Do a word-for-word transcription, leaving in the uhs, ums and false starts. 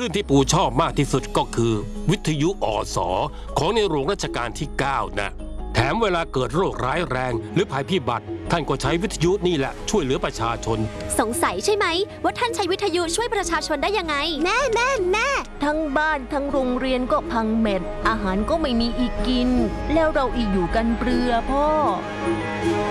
รื่องที่ปู่ชอบมากที่สุดก็คือวิทยุอสของในหลวงรัชกาลที่เก้านะแถมเวลาเกิดโรคร้ายแรงหรือภัยพิบัติท่านก็ใช้วิทยุนี่แหละช่วยเหลือประชาชนสงสัยใช่ไหมว่าท่านใช้วิทยุช่วยประชาชนได้ยังไงแน่แน่แน่ทั้งบ้านทั้งโรงเรียนก็พังเม็ดอาหารก็ไม่มีอีกกินแล้วเราอีกอยู่กันเปลือพ่อ